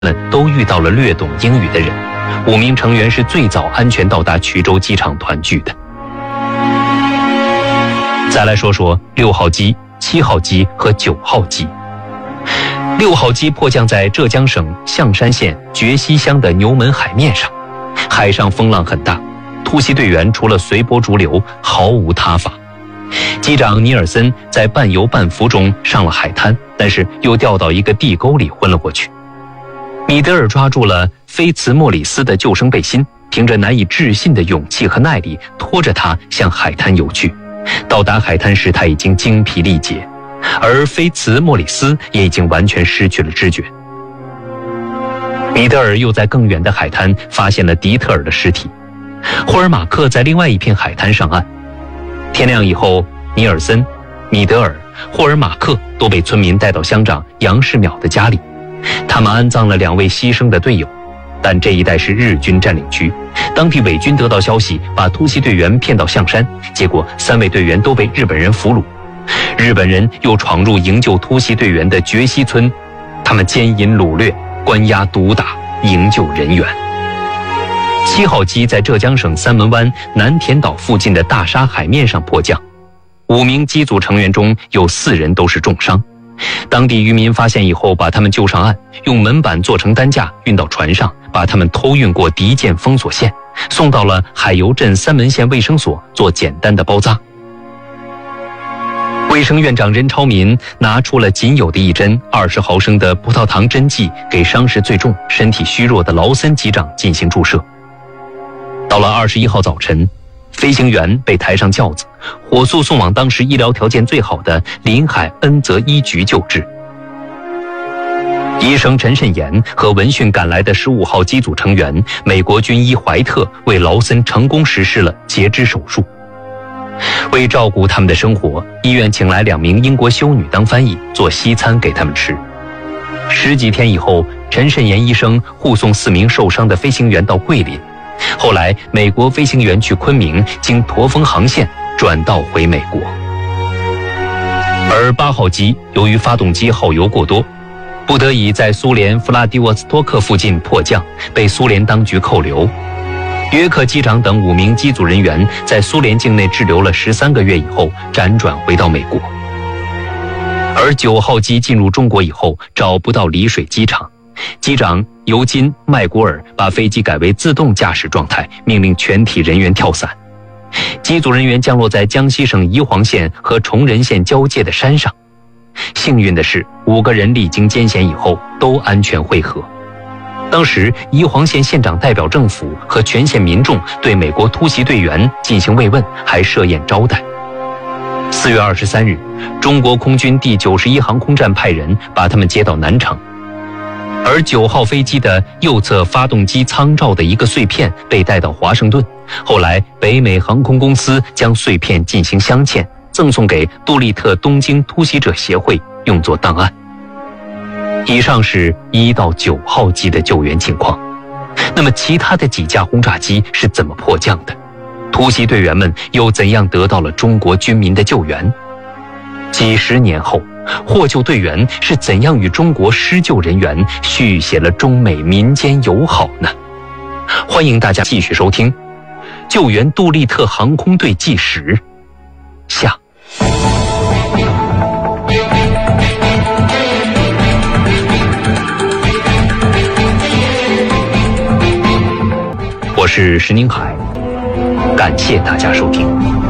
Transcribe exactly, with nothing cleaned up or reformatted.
们都遇到了略懂英语的人。五名成员是最早安全到达衢州机场团聚的。再来说说六号机、七号机和九号机。六号机迫降在浙江省象山县觉西乡的牛门海面上，海上风浪很大，突袭队员除了随波逐流，毫无他法。机长尼尔森在半游半浮中上了海滩，但是又掉到一个地沟里昏了过去。米德尔抓住了菲茨莫里斯的救生背心，凭着难以置信的勇气和耐力，拖着他向海滩游去。到达海滩时，他已经精疲力竭，而菲茨莫里斯也已经完全失去了知觉。米德尔又在更远的海滩发现了迪特尔的尸体。霍尔马克在另外一片海滩上岸。天亮以后，尼尔森、米德尔、霍尔马克都被村民带到乡长杨世淼的家里，他们安葬了两位牺牲的队友。但这一带是日军占领区，当地伪军得到消息，把突袭队员骗到象山，结果三位队员都被日本人俘虏。日本人又闯入营救突袭队员的觉西村，他们奸淫掳掠、关押毒打，营救人员。七号机在浙江省三门湾南田岛附近的大沙海面上迫降，五名机组成员中有四人都是重伤。当地渔民发现以后，把他们救上岸，用门板做成担架运到船上，把他们偷运过敌舰封锁线，送到了海油镇三门县卫生所做简单的包扎。卫生院长任超民拿出了仅有的一针二十毫升的葡萄糖针剂，给伤势最重、身体虚弱的劳森机长进行注射。到了二十一号早晨，飞行员被抬上轿子，火速送往当时医疗条件最好的临海恩泽医局救治。医生陈慎言和闻讯赶来的十五号机组成员美国军医怀特为劳森成功实施了截肢手术。为照顾他们的生活，医院请来两名英国修女当翻译，做西餐给他们吃。十几天以后，陈慎言医生护送四名受伤的飞行员到桂林。后来美国飞行员去昆明，经驼峰航线转道回美国。而八号机由于发动机耗油过多，不得已在苏联弗拉迪沃斯托克附近迫降，被苏联当局扣留。约克机长等五名机组人员在苏联境内滞留了十三个月以后，辗转回到美国。而九号机进入中国以后，找不到丽水机场，机长尤金·麦古尔把飞机改为自动驾驶状态，命令全体人员跳伞。机组人员降落在江西省宜黄县和崇仁县交界的山上。幸运的是，五个人历经艰险以后都安全会合。当时宜黄县县长代表政府和全县民众对美国突袭队员进行慰问，还设宴招待。四月二十三日，中国空军第九十一航空站派人把他们接到南城。而九号飞机的右侧发动机舱罩的一个碎片被带到华盛顿，后来北美航空公司将碎片进行镶嵌，赠送给杜立特东京突袭者协会，用作档案。以上是一到九号机的救援情况。那么其他的几架轰炸机是怎么迫降的？突袭队员们又怎样得到了中国军民的救援？几十年后，获救队员是怎样与中国施救人员续写了中美民间友好呢？欢迎大家继续收听《救援杜立特航空队纪实》下。我是石宁海，感谢大家收听。